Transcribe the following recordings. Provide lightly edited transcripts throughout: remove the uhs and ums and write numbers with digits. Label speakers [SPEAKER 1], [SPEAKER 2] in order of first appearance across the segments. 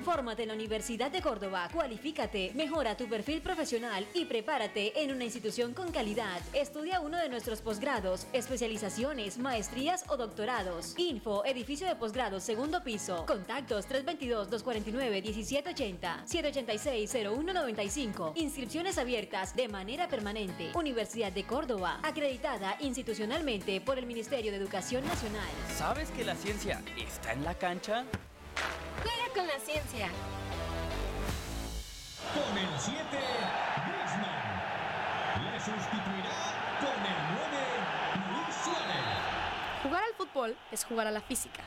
[SPEAKER 1] Fórmate en la Universidad de Córdoba, cualifícate, mejora tu perfil profesional y prepárate en una institución con calidad. Estudia uno de nuestros posgrados, especializaciones, maestrías o doctorados. Info, edificio de posgrados, segundo piso. Contactos 322-249-1780, 786-0195. Inscripciones abiertas de manera permanente. Universidad de Córdoba, acreditada institucionalmente por el Ministerio de Educación Nacional.
[SPEAKER 2] ¿Sabes que la ciencia está en la cancha?
[SPEAKER 3] Juega con la ciencia.
[SPEAKER 4] Con el 7, Griezmann. Le sustituirá con el 9, Luis Suárez.
[SPEAKER 5] Jugar al fútbol es jugar a la física.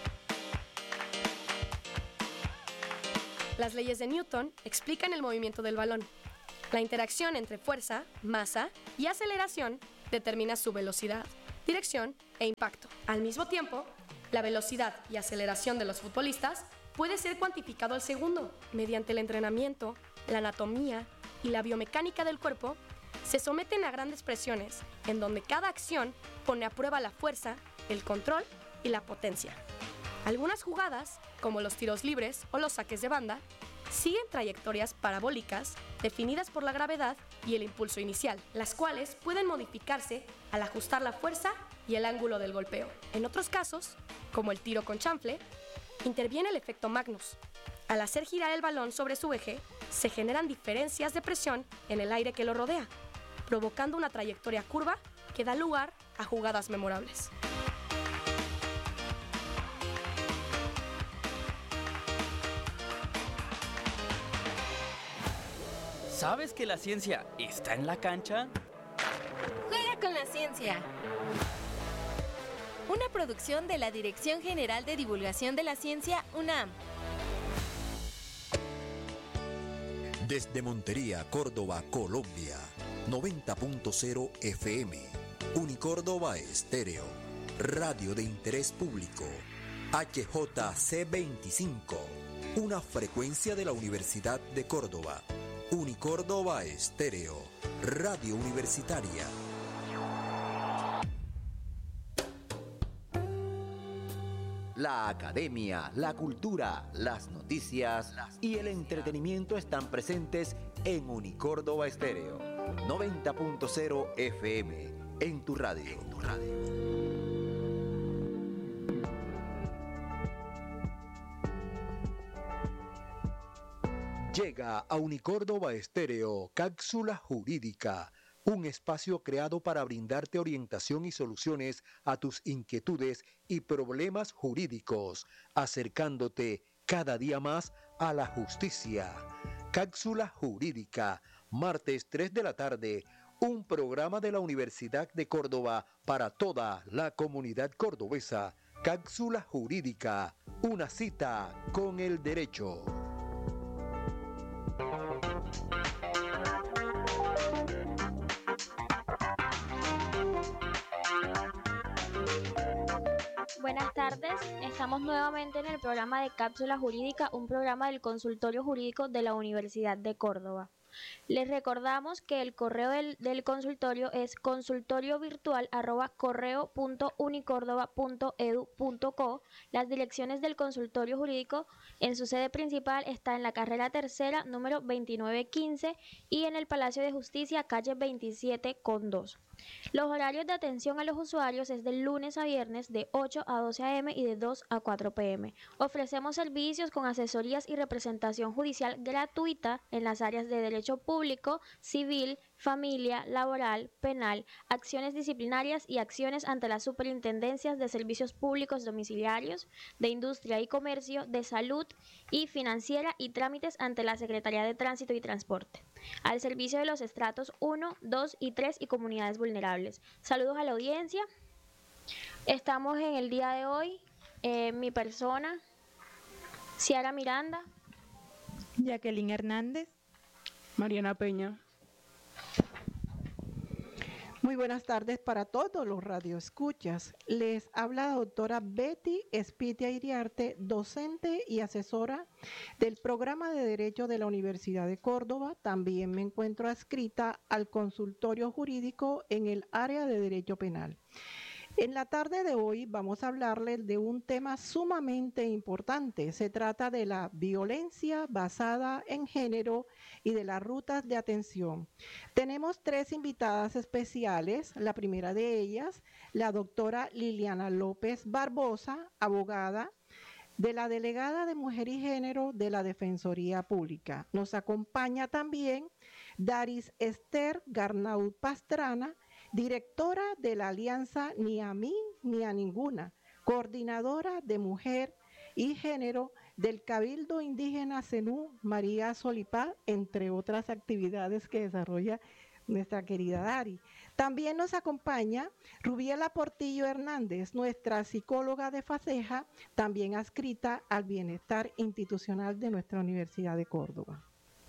[SPEAKER 5] Las leyes de Newton explican el movimiento del balón. La interacción entre fuerza, masa y aceleración determina su velocidad, dirección e impacto. Al mismo tiempo, la velocidad y aceleración de los futbolistas puede ser cuantificado al segundo. Mediante el entrenamiento, la anatomía y la biomecánica del cuerpo, se someten a grandes presiones, en donde cada acción pone a prueba la fuerza, el control y la potencia. Algunas jugadas, como los tiros libres o los saques de banda, siguen trayectorias parabólicas definidas por la gravedad y el impulso inicial, las cuales pueden modificarse al ajustar la fuerza y el ángulo del golpeo. En otros casos, como el tiro con chanfle, interviene el efecto Magnus. Al hacer girar el balón sobre su eje, se generan diferencias de presión en el aire que lo rodea, provocando una trayectoria curva que da lugar a jugadas memorables.
[SPEAKER 2] ¿Sabes que la ciencia está en la cancha?
[SPEAKER 3] Juega con la ciencia. Una producción de la Dirección General de Divulgación de la Ciencia, UNAM.
[SPEAKER 6] Desde Montería, Córdoba, Colombia, 90.0 FM, Unicórdoba Estéreo, radio de interés público, HJC25, una frecuencia de la Universidad de Córdoba, Unicórdoba Estéreo, radio universitaria. La academia, la cultura, las noticias y el entretenimiento están presentes en Unicórdoba Estéreo, 90.0 FM, en tu radio. Llega a Unicórdoba Estéreo, Cápsula Jurídica, un espacio creado para brindarte orientación y soluciones a tus inquietudes y problemas jurídicos, acercándote cada día más a la justicia. Cápsula Jurídica, martes 3 de la tarde, un programa de la Universidad de Córdoba para toda la comunidad cordobesa. Cápsula Jurídica, una cita con el derecho.
[SPEAKER 7] Buenas tardes, estamos nuevamente en el programa de Cápsula Jurídica, un programa del Consultorio Jurídico de la Universidad de Córdoba. Les recordamos que el correo del consultorio es consultoriovirtual@correo.unicordova.edu.co. Las direcciones del consultorio jurídico en su sede principal está en la carrera tercera, número 2915, y en el Palacio de Justicia, calle 27 con 2. Los horarios de atención a los usuarios es de lunes a viernes de 8 a 12 a.m. y de 2 a 4 p.m. Ofrecemos servicios con asesorías y representación judicial gratuita en las áreas de derecho público, civil, familia, laboral, penal, acciones disciplinarias y acciones ante las superintendencias de servicios públicos domiciliarios, de industria y comercio, de salud y financiera y trámites ante la Secretaría de Tránsito y Transporte. Al servicio de los estratos 1, 2 y 3 y comunidades vulnerables. Saludos a la audiencia. Estamos en el día de hoy, mi persona, Ciara Miranda,
[SPEAKER 8] Jacqueline Hernández,
[SPEAKER 9] Mariana Peña.
[SPEAKER 8] Muy buenas tardes para todos los radioescuchas. Les habla la doctora Betty Espitia Iriarte, docente y asesora del programa de Derecho de la Universidad de Córdoba. También me encuentro adscrita al consultorio jurídico en el área de Derecho Penal. En la tarde de hoy vamos a hablarles de un tema sumamente importante. Se trata de la violencia basada en género y de las rutas de atención. Tenemos 3 invitadas especiales. La primera de ellas, la doctora Liliana López Barbosa, abogada de la Delegada de Mujer y Género de la Defensoría Pública. Nos acompaña también Daris Esther Garnaud Pastrana, directora de la Alianza Ni a mí ni a ninguna, coordinadora de Mujer y Género del Cabildo Indígena Zenú María Solipá, entre otras actividades que desarrolla nuestra querida Dari. También nos acompaña Rubiela Portillo Hernández, nuestra psicóloga de FACEJA, también adscrita al bienestar institucional de nuestra Universidad de Córdoba.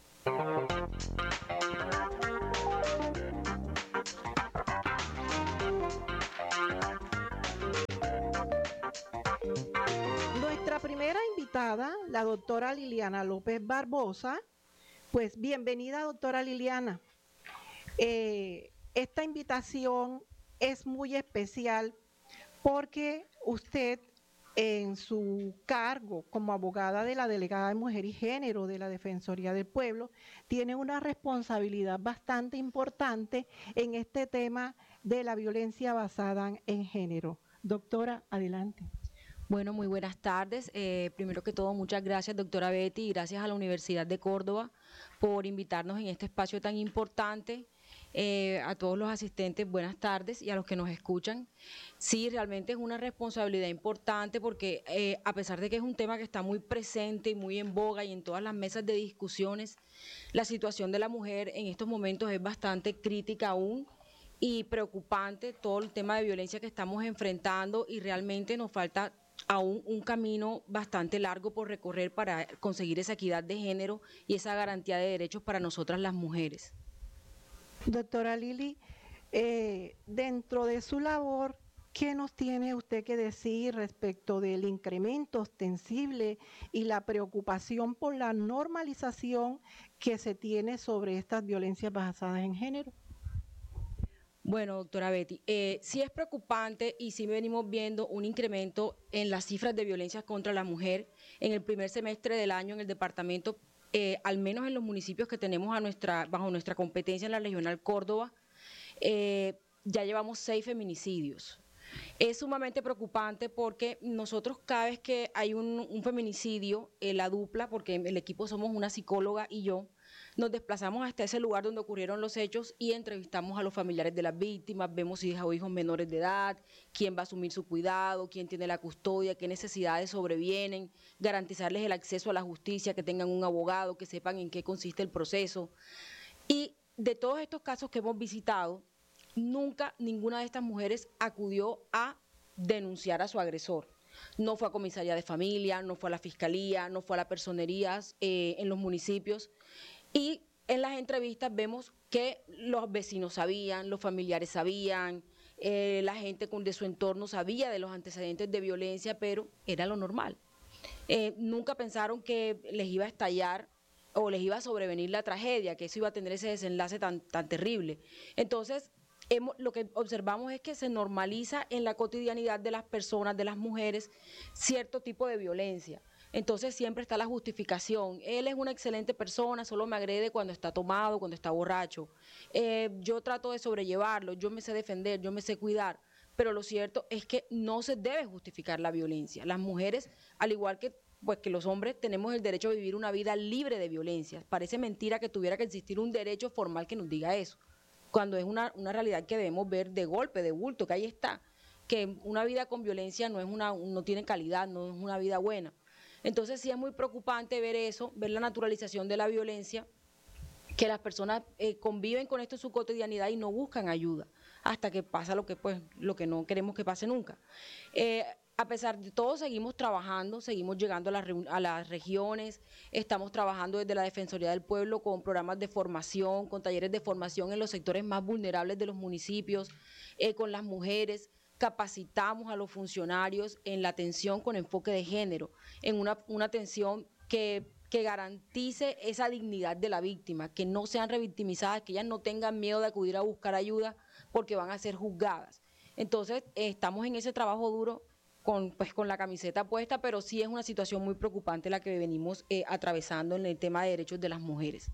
[SPEAKER 8] Nuestra primera invitada, la doctora Liliana López Barbosa. Pues bienvenida, doctora Liliana. Esta invitación es muy especial porque usted, en su cargo como abogada de la Delegada de Mujer y Género de la Defensoría del Pueblo, tiene una responsabilidad bastante importante en este tema de la violencia basada en género. Doctora, adelante.
[SPEAKER 10] Bueno, muy buenas tardes. Primero que todo, muchas gracias, doctora Betty, y gracias a la Universidad de Córdoba por invitarnos en este espacio tan importante. A todos los asistentes, buenas tardes, y a los que nos escuchan. Sí, realmente es una responsabilidad importante porque a pesar de que es un tema que está muy presente y muy en boga y en todas las mesas de discusiones, la situación de la mujer en estos momentos es bastante crítica aún y preocupante, todo el tema de violencia que estamos enfrentando, y realmente nos falta aún un camino bastante largo por recorrer para conseguir esa equidad de género y esa garantía de derechos para nosotras las mujeres.
[SPEAKER 8] Doctora Lili, dentro de su labor, ¿qué nos tiene usted que decir respecto del incremento ostensible y la preocupación por la normalización que se tiene sobre estas violencias basadas en género?
[SPEAKER 10] Bueno, doctora Betty, sí es preocupante y sí venimos viendo un incremento en las cifras de violencia contra la mujer. En el primer semestre del año en el departamento, al menos en los municipios que tenemos bajo nuestra competencia en la Regional Córdoba, ya llevamos 6 feminicidios. Es sumamente preocupante porque nosotros cada vez que hay un feminicidio, la dupla, porque el equipo somos una psicóloga y yo, nos desplazamos hasta ese lugar donde ocurrieron los hechos y entrevistamos a los familiares de las víctimas, vemos si hijas o hijos menores de edad, quién va a asumir su cuidado, quién tiene la custodia, qué necesidades sobrevienen, garantizarles el acceso a la justicia, que tengan un abogado, que sepan en qué consiste el proceso. Y de todos estos casos que hemos visitado, nunca ninguna de estas mujeres acudió a denunciar a su agresor. No fue a comisaría de familia, no fue a la fiscalía, no fue a la personería en los municipios. Y en las entrevistas vemos que los vecinos sabían, los familiares sabían, la gente de su entorno sabía de los antecedentes de violencia, pero era lo normal. Nunca pensaron que les iba a estallar o les iba a sobrevenir la tragedia, que eso iba a tener ese desenlace tan terrible. Entonces, lo que observamos es que se normaliza en la cotidianidad de las personas, de las mujeres, cierto tipo de violencia. Entonces siempre está la justificación. Él es una excelente persona, solo me agrede cuando está tomado, cuando está borracho. Yo trato de sobrellevarlo, yo me sé defender, yo me sé cuidar. Pero lo cierto es que no se debe justificar la violencia. Las mujeres, al igual que los hombres, tenemos el derecho a vivir una vida libre de violencia. Parece mentira que tuviera que existir un derecho formal que nos diga eso, cuando es una realidad que debemos ver de golpe, de bulto, que ahí está, que una vida con violencia no tiene calidad, no es una vida buena. Entonces sí es muy preocupante ver eso, ver la naturalización de la violencia, que las personas conviven con esto en su cotidianidad y no buscan ayuda, hasta que pasa lo que no queremos que pase nunca. A pesar de todo, seguimos trabajando, seguimos llegando a las regiones, estamos trabajando desde la Defensoría del Pueblo con programas de formación, con talleres de formación en los sectores más vulnerables de los municipios, con las mujeres. Capacitamos a los funcionarios en la atención con enfoque de género, en una atención que garantice esa dignidad de la víctima, que no sean revictimizadas, que ellas no tengan miedo de acudir a buscar ayuda porque van a ser juzgadas. Entonces, estamos en ese trabajo duro con la camiseta puesta, pero sí es una situación muy preocupante la que venimos atravesando en el tema de derechos de las mujeres.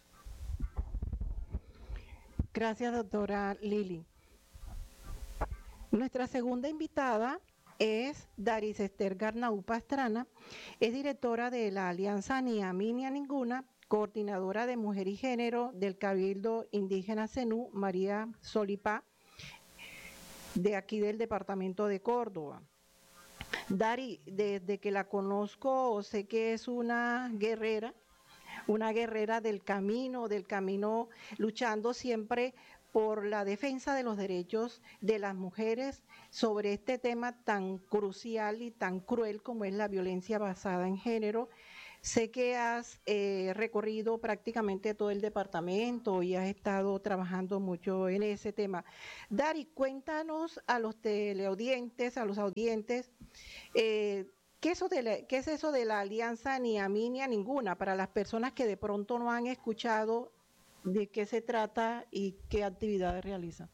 [SPEAKER 8] Gracias, doctora Lili. Nuestra segunda invitada es Daris Esther Garnaú Pastrana, es directora de la Alianza Ni a mí ni a ninguna, coordinadora de Mujer y Género del Cabildo Indígena Zenú, María Solipá, de aquí del departamento de Córdoba. Dari, desde que la conozco, sé que es una guerrera del camino, luchando siempre por la defensa de los derechos de las mujeres sobre este tema tan crucial y tan cruel como es la violencia basada en género. Sé que has recorrido prácticamente todo el departamento y has estado trabajando mucho en ese tema. Dari, cuéntanos a los teleaudientes, a los audientes, ¿qué es eso de la Alianza Ni a mí ni a ninguna? Para las personas que de pronto no han escuchado de qué se trata y qué actividades realiza.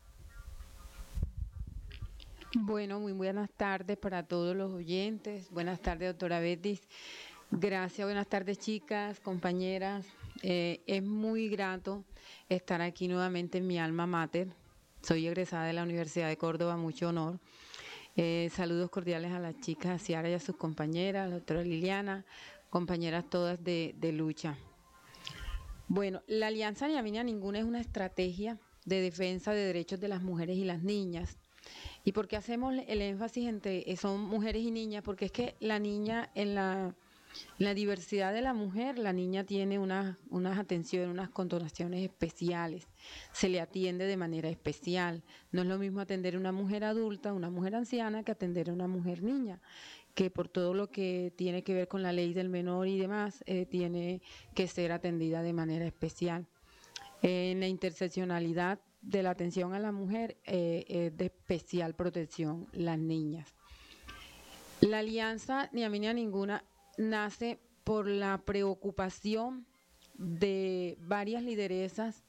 [SPEAKER 9] Bueno, muy buenas tardes para todos los oyentes. Buenas tardes, doctora Betty. Gracias, buenas tardes, chicas, compañeras. Es muy grato estar aquí nuevamente en mi alma mater. Soy egresada de la Universidad de Córdoba, mucho honor. Saludos cordiales a las chicas, a Ciara y a sus compañeras, a la doctora Liliana, compañeras todas de lucha. Bueno, la Alianza Ni a mí ni a ninguna es una estrategia de defensa de derechos de las mujeres y las niñas. ¿Y por qué hacemos el énfasis entre son mujeres y niñas? Porque es que la niña en la diversidad de la mujer, la niña tiene unas atenciones, unas connotaciones especiales, se le atiende de manera especial. No es lo mismo atender a una mujer adulta, una mujer anciana, que atender a una mujer niña, que por todo lo que tiene que ver con la ley del menor y demás, tiene que ser atendida de manera especial. En la interseccionalidad de la atención a la mujer, es de especial protección las niñas. La Alianza Ni a mí ni a ninguna nace por la preocupación de varias lideresas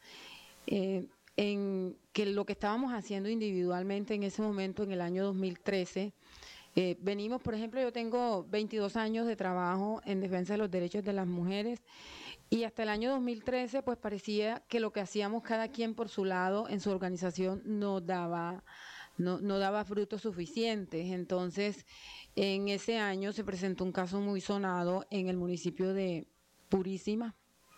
[SPEAKER 9] en que lo que estábamos haciendo individualmente en ese momento, en el año 2013, venimos, por ejemplo, yo tengo 22 años de trabajo en defensa de los derechos de las mujeres y hasta el año 2013 pues parecía que lo que hacíamos cada quien por su lado en su organización no daba frutos suficientes. Entonces, en ese año se presentó un caso muy sonado en el municipio de Purísima.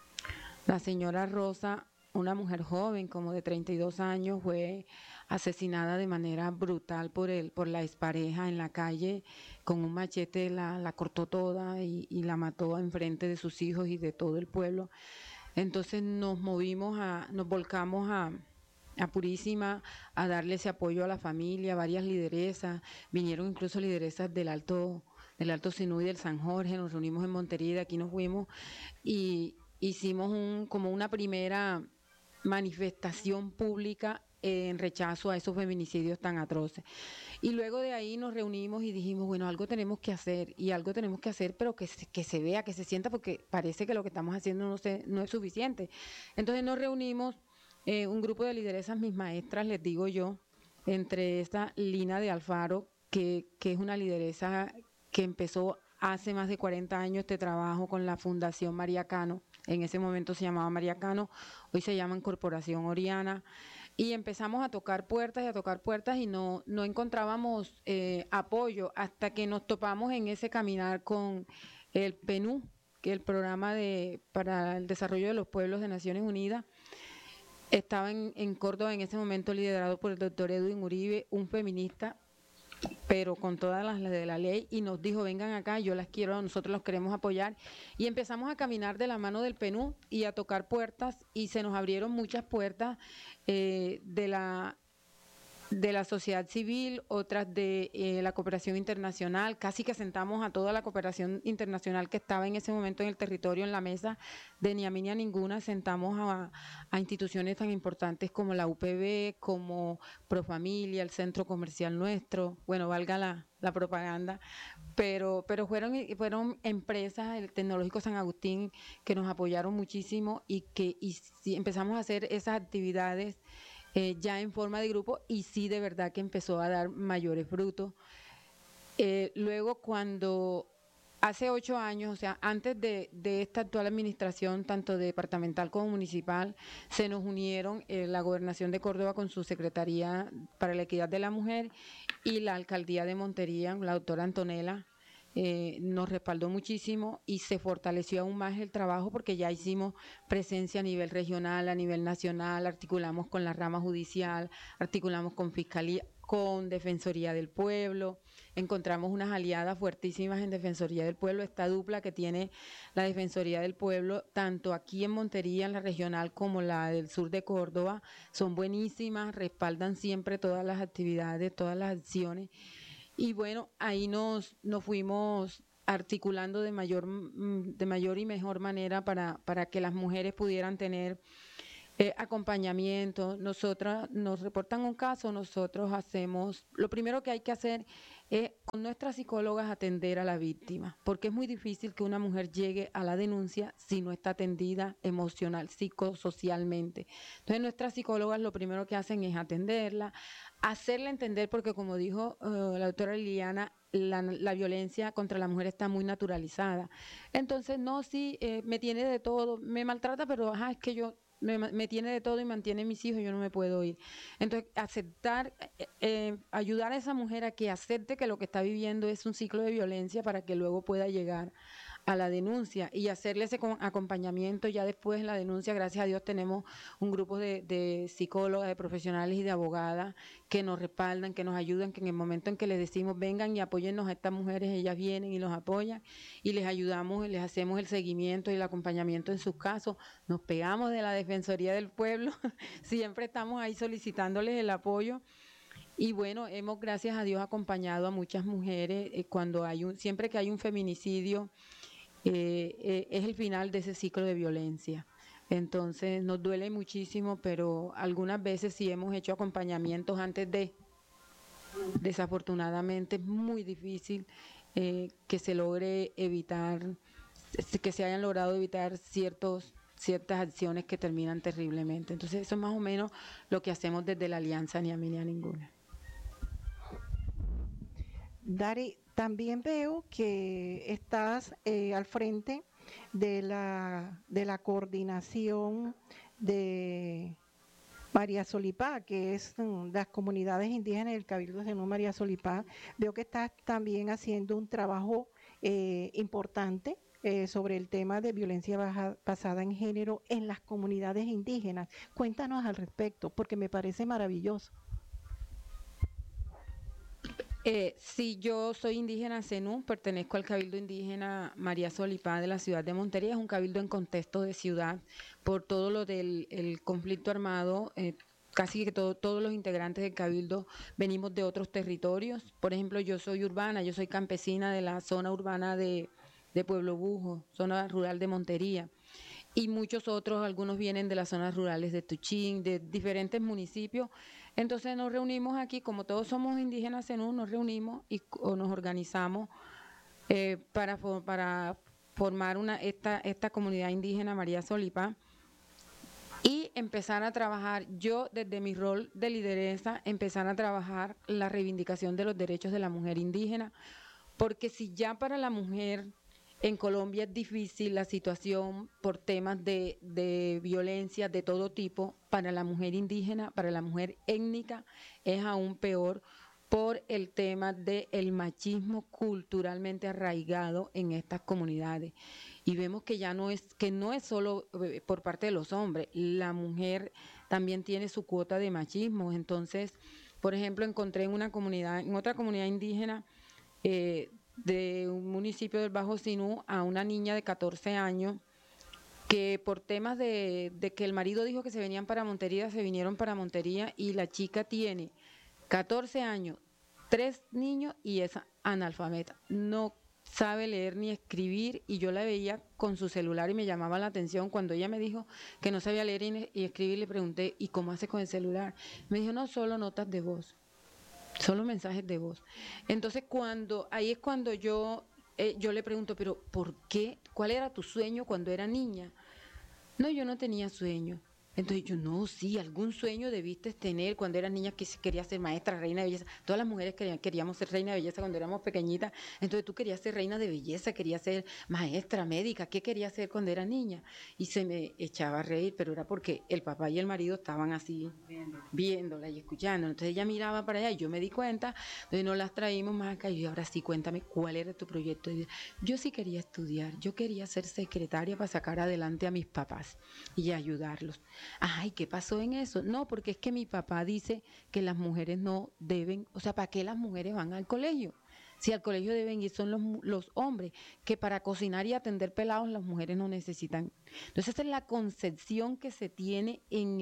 [SPEAKER 9] La señora Rosa, una mujer joven como de 32 años, fue asesinada de manera brutal por la expareja en la calle, con un machete la cortó toda y la mató enfrente de sus hijos y de todo el pueblo. Entonces nos volcamos a Purísima a darle ese apoyo a la familia, varias lideresas, vinieron incluso lideresas del Alto Zenú y del San Jorge, nos reunimos en Montería, de aquí nos fuimos y hicimos como una primera manifestación pública en rechazo a esos feminicidios tan atroces. Y luego de ahí nos reunimos y dijimos, bueno, algo tenemos que hacer, pero que se vea, que se sienta, porque parece que lo que estamos haciendo no es suficiente. Entonces nos reunimos, un grupo de lideresas, mis maestras, les digo yo, entre esta Lina de Alfaro, que es una lideresa que empezó hace más de 40 años este trabajo con la Fundación María Cano. En ese momento se llamaba María Cano, hoy se llama Corporación Oriana, y empezamos a tocar puertas y no encontrábamos apoyo hasta que nos topamos en ese caminar con el PNUD, que es el Programa para el Desarrollo de los Pueblos de Naciones Unidas. Estaba en Córdoba en ese momento liderado por el doctor Edwin Uribe, un feminista, pero con todas las de la ley, y nos dijo, vengan acá, nosotros los queremos apoyar, y empezamos a caminar de la mano del PNUD y a tocar puertas, y se nos abrieron muchas puertas de la sociedad civil, otras de la cooperación internacional. Casi que sentamos a toda la cooperación internacional que estaba en ese momento en el territorio en la mesa de Ni a mí ni a ninguna. Sentamos a instituciones tan importantes como la UPB, como Profamilia, el Centro Comercial Nuestro, bueno, valga la propaganda, pero fueron empresas, el Tecnológico San Agustín, que nos apoyaron muchísimo y empezamos a hacer esas actividades ya en forma de grupo, y sí, de verdad que empezó a dar mayores frutos. Luego, cuando hace 8 años, o sea, antes de esta actual administración, tanto departamental como municipal, se nos unieron la Gobernación de Córdoba con su Secretaría para la Equidad de la Mujer y la Alcaldía de Montería, la doctora Antonella, nos respaldó muchísimo y se fortaleció aún más el trabajo porque ya hicimos presencia a nivel regional, a nivel nacional, articulamos con la rama judicial, articulamos con Fiscalía, con Defensoría del Pueblo, encontramos unas aliadas fuertísimas en Defensoría del Pueblo, esta dupla que tiene la Defensoría del Pueblo, tanto aquí en Montería, en la regional, como la del sur de Córdoba, son buenísimas, respaldan siempre todas las actividades, todas las acciones. Y bueno, ahí nos fuimos articulando de mayor y mejor manera para que las mujeres pudieran tener acompañamiento. Nosotras nos reportan un caso, nosotros hacemos, lo primero que hay que hacer es con nuestras psicólogas atender a la víctima, porque es muy difícil que una mujer llegue a la denuncia si no está atendida emocional, psicosocialmente. Entonces nuestras psicólogas lo primero que hacen es atenderla, hacerle entender, porque como dijo la doctora Liliana, la violencia contra la mujer está muy naturalizada. Entonces, no, sí, me tiene de todo, me maltrata, pero es que yo me tiene de todo y mantiene a mis hijos, yo no me puedo ir. Entonces, aceptar, ayudar a esa mujer a que acepte que lo que está viviendo es un ciclo de violencia para que luego pueda llegar a la denuncia y hacerle ese acompañamiento. Ya después de la denuncia, gracias a Dios, tenemos un grupo de psicólogas, de profesionales y de abogadas que nos respaldan, que nos ayudan, que en el momento en que les decimos vengan y apóyennos a estas mujeres, ellas vienen y los apoyan y les ayudamos, les hacemos el seguimiento y el acompañamiento en sus casos. Nos pegamos de la Defensoría del Pueblo, siempre estamos ahí solicitándoles el apoyo. Y bueno, hemos, gracias a Dios, acompañado a muchas mujeres cuando siempre que hay un feminicidio, es el final de ese ciclo de violencia. Entonces nos duele muchísimo, pero algunas veces sí hemos hecho acompañamientos antes de. Desafortunadamente es muy difícil que se logre evitar, que se hayan logrado evitar ciertas acciones que terminan terriblemente. Entonces eso es más o menos lo que hacemos desde la Alianza Ni a mí ni a ninguna.
[SPEAKER 8] Dari, también veo que estás al frente de la coordinación de María Solipá, que es las comunidades indígenas del Cabildo de Zenú María Solipá. Veo que estás también haciendo un trabajo importante sobre el tema de violencia basada en género en las comunidades indígenas. Cuéntanos al respecto, porque me parece maravilloso.
[SPEAKER 9] Sí, yo soy indígena Zenú, pertenezco al Cabildo Indígena María Solipá de la ciudad de Montería. Es un cabildo en contexto de ciudad por todo lo del conflicto armado. Casi que todos los integrantes del cabildo venimos de otros territorios. Por ejemplo, yo soy urbana, yo soy campesina de la zona urbana de Pueblo Bujo, zona rural de Montería. Y muchos otros, algunos vienen de las zonas rurales de Tuchín, de diferentes municipios. Entonces nos reunimos aquí, como todos somos indígenas Zenú, nos reunimos o nos organizamos para formar esta comunidad indígena María Solipá y empezar a trabajar, yo desde mi rol de lideresa, empezar a trabajar la reivindicación de los derechos de la mujer indígena, porque si ya para la mujer en Colombia es difícil la situación por temas de violencia de todo tipo, para la mujer indígena, para la mujer étnica, es aún peor por el tema del machismo culturalmente arraigado en estas comunidades. Y vemos que no es solo por parte de los hombres, la mujer también tiene su cuota de machismo. Entonces, por ejemplo, encontré en otra comunidad indígena, de un municipio del Bajo Zenú, a una niña de 14 años que por temas de que el marido dijo que se venían para Montería, se vinieron para Montería, y la chica tiene 14 años, 3 niños y es analfabeta, no sabe leer ni escribir, y yo la veía con su celular y me llamaba la atención. Cuando ella me dijo que no sabía leer y escribir, le pregunté, ¿y cómo hace con el celular? Me dijo, no, solo notas de voz. Solo mensajes de voz. Entonces, ahí es cuando yo le pregunto, pero ¿por qué? ¿Cuál era tu sueño cuando era niña? No, yo no tenía sueño. Entonces yo, no, sí, algún sueño debiste tener cuando eras niña, que querías ser maestra, reina de belleza. Todas las mujeres queríamos ser reina de belleza cuando éramos pequeñitas. Entonces tú querías ser reina de belleza, querías ser maestra, médica. ¿Qué querías ser cuando eras niña? Y se me echaba a reír, pero era porque el papá y el marido estaban así viéndola y escuchando. Entonces ella miraba para allá y yo me di cuenta. Entonces nos las traímos más acá y yo, ahora sí, cuéntame cuál era tu proyecto de vida. Yo sí quería estudiar, yo quería ser secretaria para sacar adelante a mis papás y ayudarlos. Ay, ¿qué pasó en eso? No, porque es que mi papá dice que las mujeres no deben, o sea, ¿para qué las mujeres van al colegio? Si al colegio deben ir son los hombres, que para cocinar y atender pelados las mujeres no necesitan. Entonces esa es la concepción que se tiene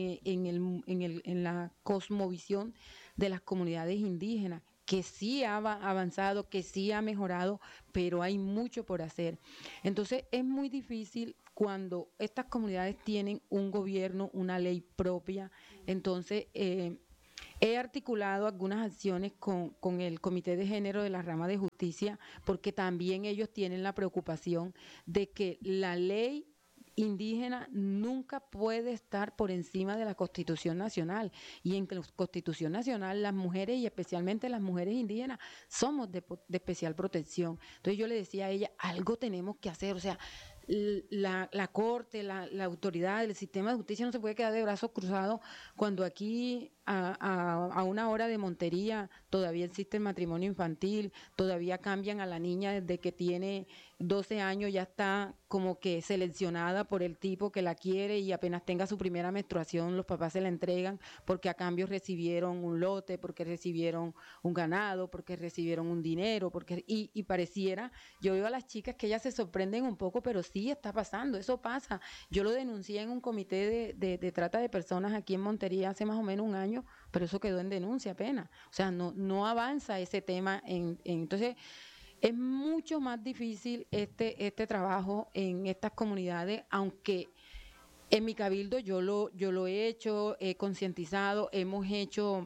[SPEAKER 9] en la cosmovisión de las comunidades indígenas, que sí ha avanzado, que sí ha mejorado, pero hay mucho por hacer. Entonces es muy difícil cuando estas comunidades tienen un gobierno, una ley propia. Entonces he articulado algunas acciones con el Comité de Género de la Rama de Justicia, porque también ellos tienen la preocupación de que la ley indígena nunca puede estar por encima de la Constitución Nacional, y en la Constitución Nacional las mujeres, y especialmente las mujeres indígenas, somos de especial protección. Entonces yo le decía a ella, algo tenemos que hacer, o sea, la corte, la autoridad, el sistema de justicia no se puede quedar de brazos cruzados cuando aquí a una hora de Montería todavía existe el matrimonio infantil, todavía cambian a la niña desde que tiene 12 años, ya está como que seleccionada por el tipo que la quiere, y apenas tenga su primera menstruación los papás se la entregan porque a cambio recibieron un lote, porque recibieron un ganado, porque recibieron un dinero, y pareciera, yo veo a las chicas que ellas se sorprenden un poco, pero sí está pasando, eso pasa. Yo lo denuncié en un comité de trata de personas aquí en Montería hace más o menos un año, pero eso quedó en denuncia apenas. O sea, no avanza ese tema. Entonces, es mucho más difícil este trabajo en estas comunidades, aunque en mi cabildo yo lo he hecho, he concientizado, hemos hecho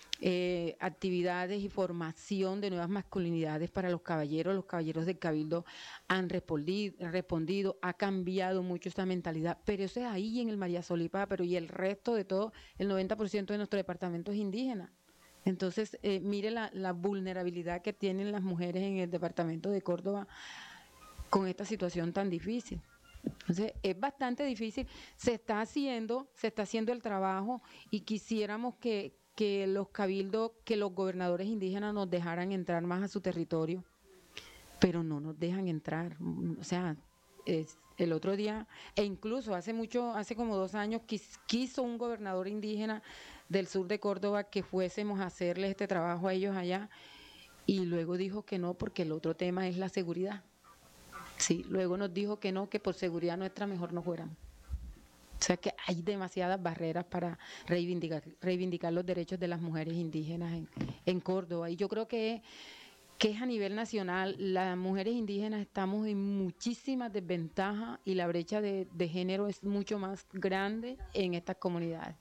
[SPEAKER 9] actividades y formación de nuevas masculinidades para los caballeros del cabildo han respondido, ha cambiado mucho esta mentalidad, pero eso es ahí en el María Solipá, pero y el resto de todo, el 90% de nuestro departamento es indígena. Entonces, mire la vulnerabilidad que tienen las mujeres en el departamento de Córdoba con esta situación tan difícil. Entonces, es bastante difícil, se está haciendo el trabajo, y quisiéramos que los cabildos, que los gobernadores indígenas nos dejaran entrar más a su territorio, pero no nos dejan entrar. O sea, el otro día, e incluso hace como 2 años, quiso un gobernador indígena del sur de Córdoba que fuésemos a hacerle este trabajo a ellos allá, y luego dijo que no, porque el otro tema es la seguridad. Sí, luego nos dijo que no, que por seguridad nuestra mejor no fuéramos. O sea que hay demasiadas barreras para reivindicar los derechos de las mujeres indígenas en Córdoba. Y yo creo que es a nivel nacional, las mujeres indígenas estamos en muchísimas desventajas, y la brecha de género es mucho más grande en estas comunidades.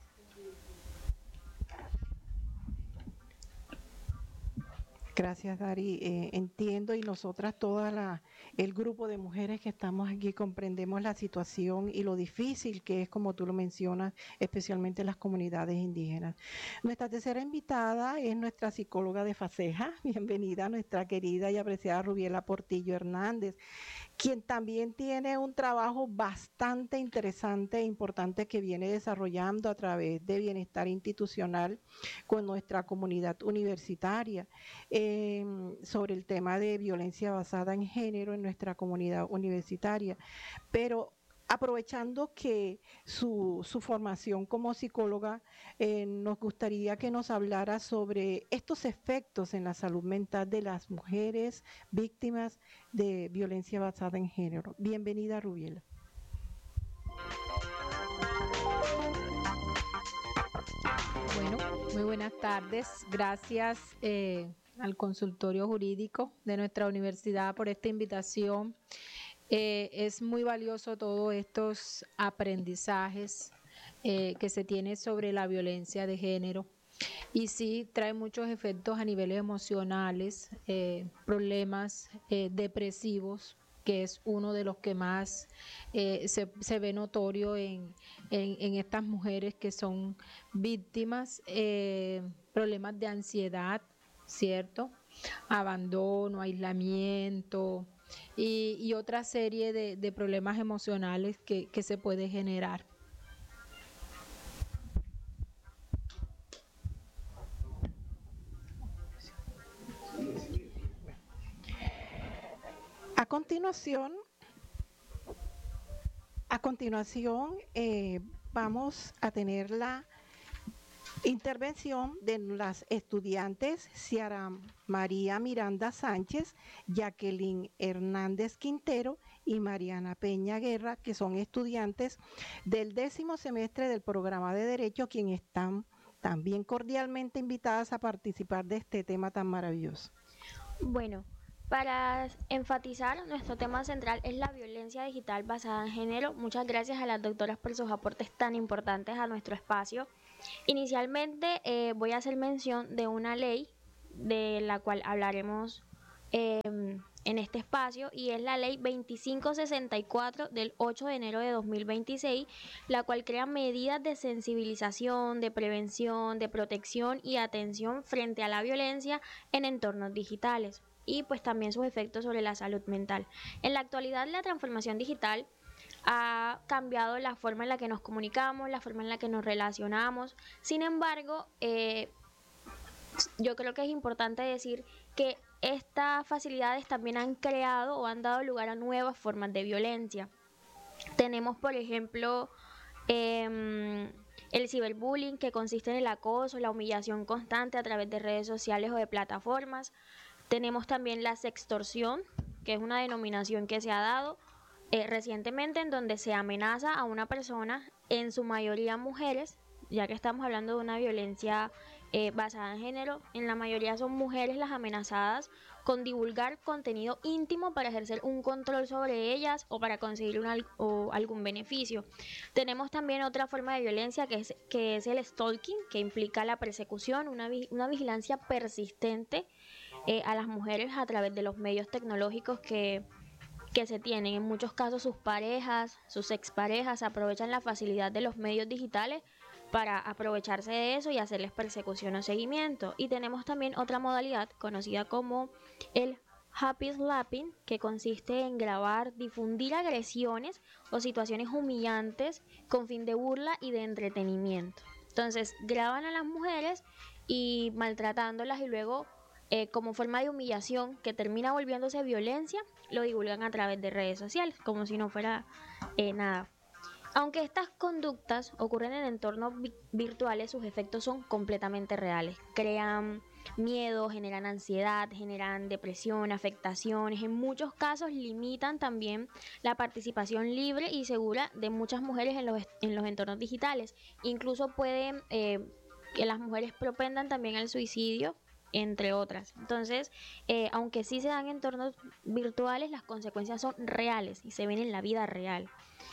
[SPEAKER 8] Gracias, Dari. Entiendo, y nosotras el grupo de mujeres que estamos aquí comprendemos la situación y lo difícil que es, como tú lo mencionas, especialmente las comunidades indígenas. Nuestra tercera invitada es nuestra psicóloga de Faceja. Bienvenida, nuestra querida y apreciada Rubiela Portillo Hernández, quien también tiene un trabajo bastante interesante e importante que viene desarrollando a través de bienestar institucional con nuestra comunidad universitaria, sobre el tema de violencia basada en género en nuestra comunidad universitaria. Pero aprovechando que su formación como psicóloga, nos gustaría que nos hablara sobre estos efectos en la salud mental de las mujeres víctimas de violencia basada en género. Bienvenida, Rubiela.
[SPEAKER 11] Bueno, muy buenas tardes. Gracias al consultorio jurídico de nuestra universidad por esta invitación. Es muy valioso todos estos aprendizajes que se tiene sobre la violencia de género, y sí trae muchos efectos a niveles emocionales, problemas depresivos que es uno de los que más se ve notorio en estas mujeres que son víctimas, problemas de ansiedad, ¿cierto? Abandono, aislamiento y otra serie de problemas emocionales que se puede generar.
[SPEAKER 8] A continuación vamos a tener la intervención de las estudiantes Ciara María Miranda Sánchez, Jacqueline Hernández Quintero y Mariana Peña Guerra, que son estudiantes del 10º semestre del programa de Derecho, quienes están también cordialmente invitadas a participar de este tema tan maravilloso.
[SPEAKER 7] Bueno, para enfatizar, nuestro tema central es la violencia digital basada en género. Muchas gracias a las doctoras por sus aportes tan importantes a nuestro espacio. Inicialmente voy a hacer mención de una ley de la cual hablaremos en este espacio, y es la ley 2564 del 8 de enero de 2026, la cual crea medidas de sensibilización, de prevención, de protección y atención frente a la violencia en entornos digitales, y pues también sus efectos sobre la salud mental. En la actualidad, la transformación digital ha cambiado la forma en la que nos comunicamos, la forma en la que nos relacionamos. Sin embargo, yo creo que es importante decir que estas facilidades también han creado o han dado lugar a nuevas formas de violencia. Tenemos, por ejemplo, el ciberbullying, que consiste en el acoso, la humillación constante a través de redes sociales o de plataformas. Tenemos también la sextorsión, que es una denominación que se ha dado recientemente, en donde se amenaza a una persona, en su mayoría mujeres, ya que estamos hablando de una violencia basada en género. En la mayoría son mujeres las amenazadas con divulgar contenido íntimo para ejercer un control sobre ellas o para conseguir algún beneficio. Tenemos también otra forma de violencia que es el stalking, que implica la persecución, una vigilancia persistente a las mujeres a través de los medios tecnológicos que se tienen. En muchos casos sus parejas, sus exparejas aprovechan la facilidad de los medios digitales para aprovecharse de eso y hacerles persecución o seguimiento. Y tenemos también otra modalidad conocida como el happy slapping, que consiste en grabar, difundir agresiones o situaciones humillantes con fin de burla y de entretenimiento. Entonces graban a las mujeres y maltratándolas, y luego como forma de humillación que termina volviéndose violencia, lo divulgan a través de redes sociales, como si no fuera nada. Aunque estas conductas ocurren en entornos virtuales, sus efectos son completamente reales. Crean miedo, generan ansiedad, generan depresión, afectaciones. En muchos casos limitan también la participación libre y segura de muchas mujeres en los entornos digitales. Incluso pueden que las mujeres propendan también al suicidio, entre otras. Entonces, aunque sí se dan en entornos virtuales, las consecuencias son reales y se ven en la vida real.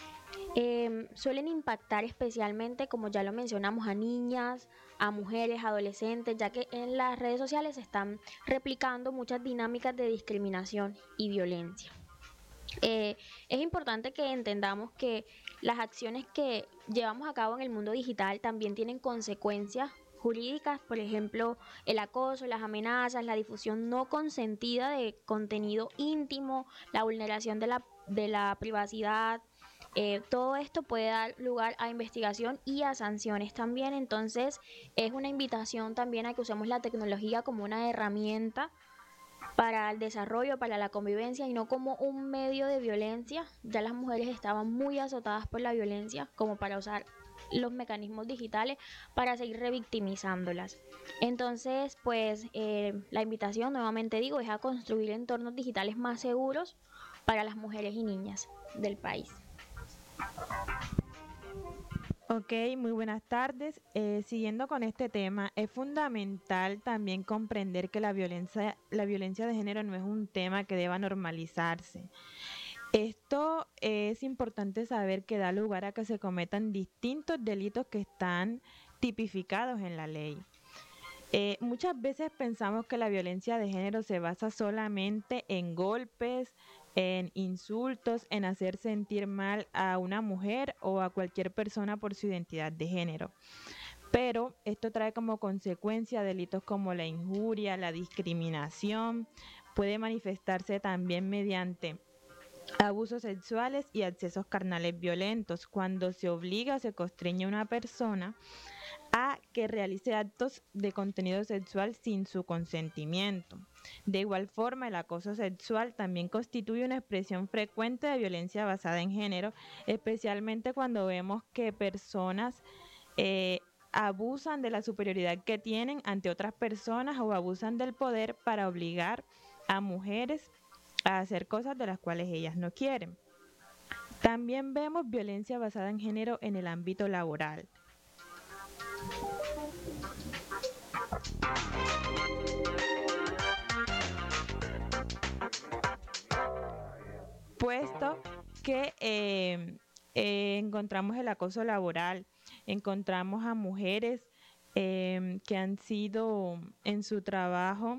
[SPEAKER 7] Suelen impactar especialmente, como ya lo mencionamos, a niñas, a mujeres, adolescentes, ya que en las redes sociales se están replicando muchas dinámicas de discriminación y violencia. Es importante que entendamos que las acciones que llevamos a cabo en el mundo digital también tienen consecuencias jurídicas, por ejemplo, el acoso, las amenazas, la difusión no consentida de contenido íntimo, la vulneración de la privacidad. Todo esto puede dar lugar a investigación y a sanciones también. Entonces es una invitación también a que usemos la tecnología como una herramienta para el desarrollo, para la convivencia, y no como un medio de violencia. Ya las mujeres estaban muy azotadas por la violencia como para usar los mecanismos digitales para seguir revictimizándolas. Entonces, pues la invitación, nuevamente digo, es a construir entornos digitales más seguros para las mujeres y niñas del país.
[SPEAKER 12] Ok, muy buenas tardes. Siguiendo con este tema, es fundamental también comprender que la violencia de género no es un tema que deba normalizarse. Esto es importante saber que da lugar a que se cometan distintos delitos que están tipificados en la ley. Muchas veces pensamos que la violencia de género se basa solamente en golpes, en insultos, en hacer sentir mal a una mujer o a cualquier persona por su identidad de género. Pero esto trae como consecuencia delitos como la injuria, la discriminación, puede manifestarse también mediante abusos sexuales y accesos carnales violentos, cuando se obliga o se constriñe a una persona a que realice actos de contenido sexual sin su consentimiento. De igual forma, el acoso sexual también constituye una expresión frecuente de violencia basada en género, especialmente cuando vemos que personas abusan de la superioridad que tienen ante otras personas o abusan del poder para obligar a mujeres a hacer cosas de las cuales ellas no quieren. También vemos violencia basada en género en el ámbito laboral. Puesto que encontramos el acoso laboral, encontramos a mujeres que han sido en su trabajo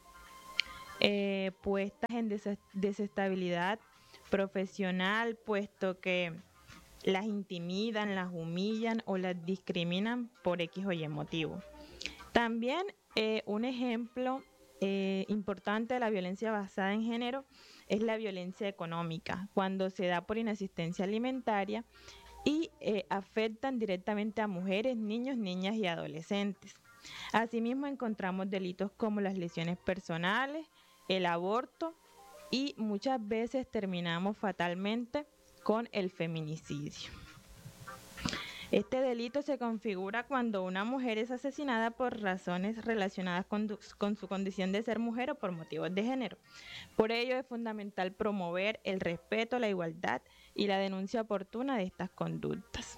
[SPEAKER 12] puestas en desestabilidad profesional, puesto que las intimidan, las humillan o las discriminan por X o Y motivo. También un ejemplo importante de la violencia basada en género es la violencia económica, cuando se da por inasistencia alimentaria y afectan directamente a mujeres, niños, niñas y adolescentes. Asimismo, encontramos delitos como las lesiones personales, el aborto y muchas veces terminamos fatalmente con el feminicidio. Este delito se configura cuando una mujer es asesinada por razones relacionadas con su condición de ser mujer o por motivos de género. Por ello es fundamental promover el respeto, la igualdad y la denuncia oportuna de estas conductas.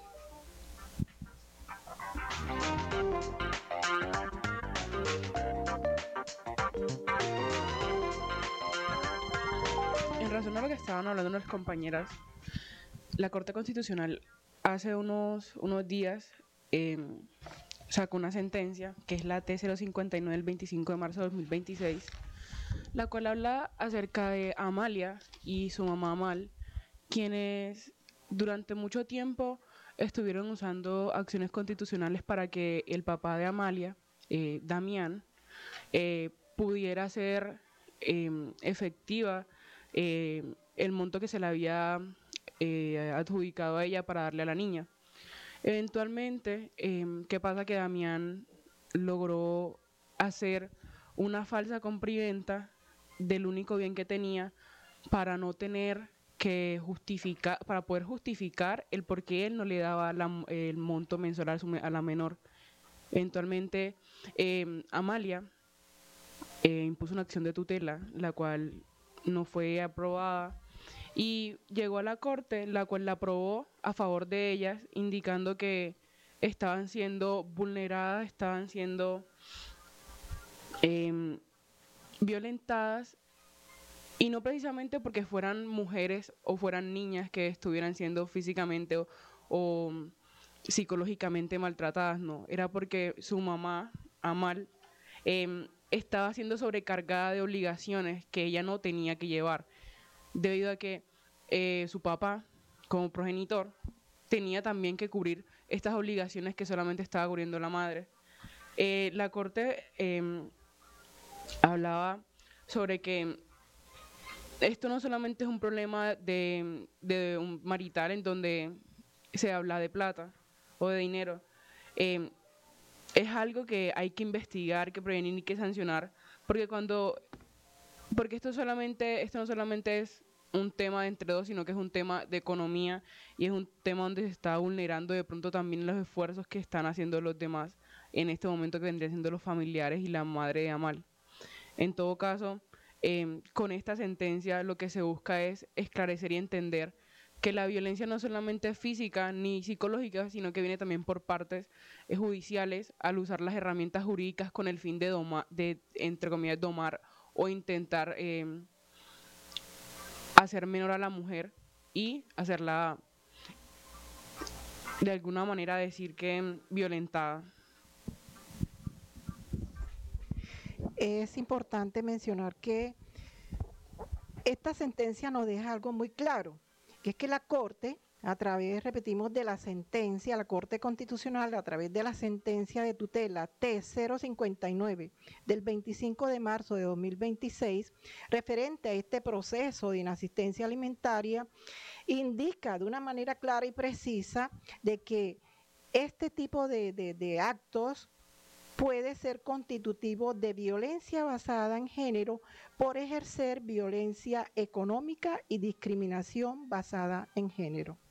[SPEAKER 13] En razón a lo que estaban hablando las compañeras, la Corte Constitucional hace unos días sacó una sentencia, que es la T-059 del 25 de marzo de 2026, la cual habla acerca de Amalia y su mamá Amal, quienes durante mucho tiempo estuvieron usando acciones constitucionales para que el papá de Amalia, Damián, pudiera hacer efectiva el monto que se le había adjudicado a ella para darle a la niña. Eventualmente, ¿qué pasa? Que Damián logró hacer una falsa compraventa del único bien que tenía para no tener que justificar, para poder justificar el por qué él no le daba el monto mensual a la menor. Eventualmente, Amalia impuso una acción de tutela, la cual no fue aprobada, y llegó a la corte, la cual la aprobó a favor de ellas, indicando que estaban siendo vulneradas, estaban siendo violentadas, y no precisamente porque fueran mujeres o fueran niñas que estuvieran siendo físicamente o psicológicamente maltratadas, no, era porque su mamá, Amal, estaba siendo sobrecargada de obligaciones que ella no tenía que llevar, debido a que su papá, como progenitor, tenía también que cubrir estas obligaciones que solamente estaba cubriendo la madre. La corte hablaba sobre que esto no solamente es un problema de un marital en donde se habla de plata o de dinero, es algo que hay que investigar, que prevenir y que sancionar, porque esto no solamente es un tema de entre dos, sino que es un tema de economía y es un tema donde se está vulnerando de pronto también los esfuerzos que están haciendo los demás en este momento, que vendrían siendo los familiares y la madre de Amal. En todo caso, con esta sentencia lo que se busca es esclarecer y entender que la violencia no solamente es física ni psicológica, sino que viene también por partes judiciales, al usar las herramientas jurídicas con el fin de entre comillas, domar o intentar hacer menor a la mujer y hacerla de alguna manera decir que violentada.
[SPEAKER 8] Es importante mencionar que esta sentencia nos deja algo muy claro, que es que la Corte, a través, repetimos, de la sentencia, la Corte Constitucional, a través de la sentencia de tutela T059 del 25 de marzo de 2026, referente a este proceso de inasistencia alimentaria, indica de una manera clara y precisa de que este tipo de actos puede ser constitutivo de violencia basada en género por ejercer violencia económica y discriminación basada en género.